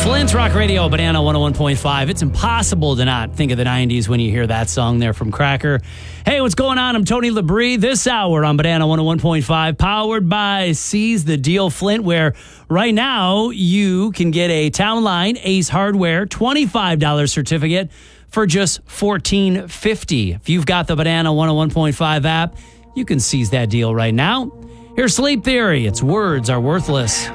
Flint's Rock Radio, Banana 101.5. It's impossible to not think of the 90s when you hear that song there from Cracker. Hey, what's going on? I'm Tony Labrie. This hour on Banana 101.5, powered by Seize the Deal Flint, where right now you can get a Town Line Ace Hardware $25 certificate for just $14.50. If you've got the Banana 101.5 app, you can seize that deal right now. Here's Sleep Theory. It's Words Are Worthless.